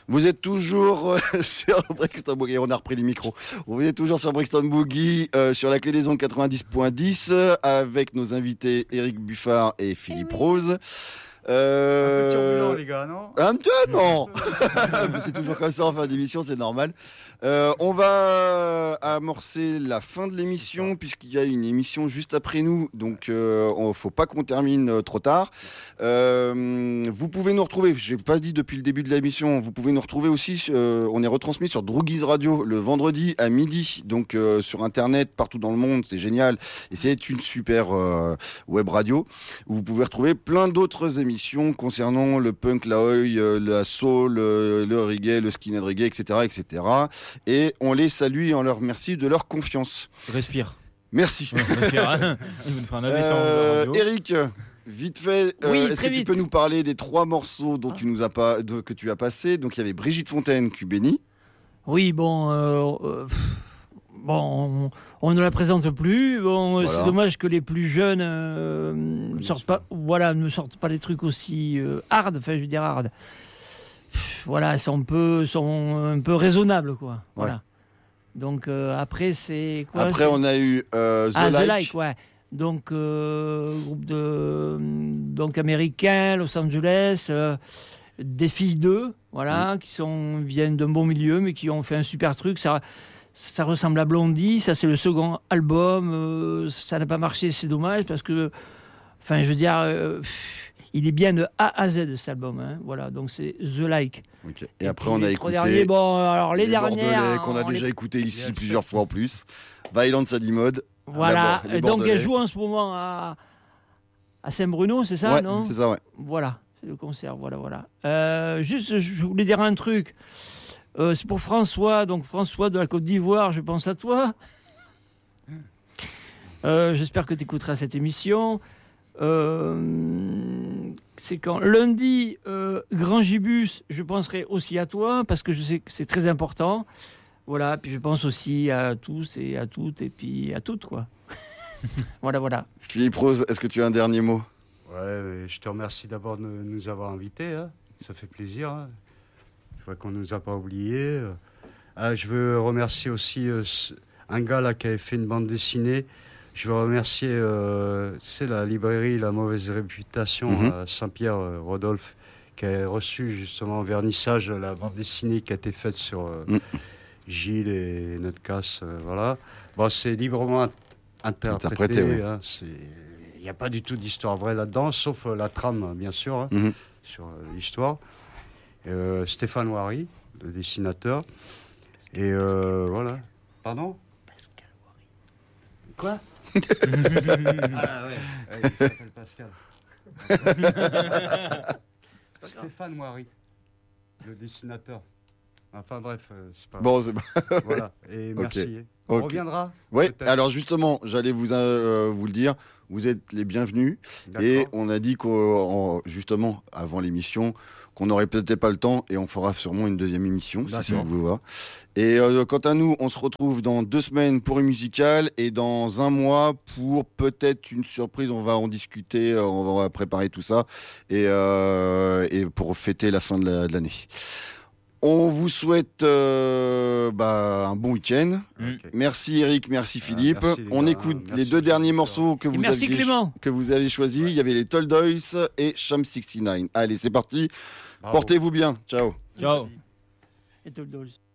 Vous êtes toujours sur Brixton Boogie, on a repris les micros. Vous êtes toujours sur Brixton Boogie, sur la clé des ondes 90.10, avec nos invités Eric Buffard et Philippe Rose. Un peu turbulent, les gars, non? Un peu, non. C'est toujours comme ça en fin d'émission, c'est normal. On va amorcer la fin de l'émission, puisqu'il y a une émission juste après nous, donc il faut pas qu'on termine trop tard. Vous pouvez nous retrouver, j'ai pas dit depuis le début de l'émission, vous pouvez nous retrouver aussi, on est retransmis sur Droogies Radio le vendredi à midi, donc sur internet partout dans le monde, c'est génial, et c'est une super web radio où vous pouvez retrouver plein d'autres émissions concernant le punk, la oi, la soul, le reggae, le skinhead reggae, etc., etc. Et on les salue et on leur remercie de leur confiance. Respire. Merci. Ouais, respire. Il vous fera un AVC en radio. Eric, vite fait, Oui, est-ce que vite. tu peux nous parler des 3 morceaux dont que tu as passé? Donc il y avait Brigitte Fontaine, Cubéni. Oui, bon, on ne la présente plus. Bon, Voilà. C'est dommage que les plus jeunes ne sortent pas des trucs aussi hard. Enfin, je veux dire hard. Voilà, sont un peu raisonnables, quoi. Voilà. Donc après, c'est quoi? Après, on a eu The Like. Ouais. Donc groupe donc américain, Los Angeles, des filles d'eux, voilà, qui viennent d'un bon milieu, mais qui ont fait un super truc. Ça ressemble à Blondie. Ça, c'est le second album. Ça n'a pas marché, c'est dommage parce que, enfin, je veux dire, il est bien de A à Z cet album. Hein, voilà, donc c'est The Like. Okay. Et après, on a écouté derniers, bon, alors les dernières Bordelais, qu'on a déjà écouté ici plusieurs fois en plus. Violence à Mode. Voilà. Donc elle joue en ce moment à Saint-Bruno, c'est ça, ouais, non? C'est ça, ouais. Voilà, c'est le concert. Voilà. Juste, je voulais dire un truc. C'est pour François, donc François de la Côte d'Ivoire, je pense à toi. J'espère que tu écouteras cette émission. C'est quand lundi, Grand Gibus, je penserai aussi à toi, parce que je sais que c'est très important. Voilà, puis je pense aussi à tous et à toutes, et puis à toutes, quoi. Voilà. Philippe Rose, est-ce que tu as un dernier mot? Ouais, je te remercie d'abord de nous avoir invités, hein. Ça fait plaisir, hein. Je vois qu'on ne nous a pas oubliés. Je veux remercier aussi un gars là qui avait fait une bande dessinée. Je veux remercier la librairie La Mauvaise Réputation à Saint-Pierre, Rodolphe, qui a reçu justement en vernissage la bande dessinée qui a été faite sur Gilles et Notcast. Voilà. Bon, c'est librement interprété. Ouais. Hein, il n'y a pas du tout d'histoire vraie là-dedans, sauf la trame, bien sûr, hein, sur l'histoire. Stéphane Wary, le dessinateur. Et voilà. Pardon? Pascal Wary. Quoi? Ah ouais. Il s'appelle Pascal. Stéphane Wary, le dessinateur. Enfin bref, c'est pas... Bon, c'est pas... Voilà, et merci. Okay. On reviendra. Oui, alors justement, j'allais vous le dire, vous êtes les bienvenus. D'accord. Et on a dit justement, avant l'émission, qu'on n'aurait peut-être pas le temps et on fera sûrement une deuxième émission, si ça vous va. Et quant à nous, on se retrouve dans 2 semaines pour une musicale et dans 1 mois pour peut-être une surprise. On va en discuter, on va préparer tout ça et pour fêter la fin de l'année. On vous souhaite un bon week-end. Okay. Merci Eric, merci Philippe. Merci on écoute les 2 derniers morceaux que vous avez choisis. Ouais. Il y avait les Toldoys et Sham 69. Allez, c'est parti. Bravo. Portez-vous bien. Ciao. Ciao. Et Toldoys.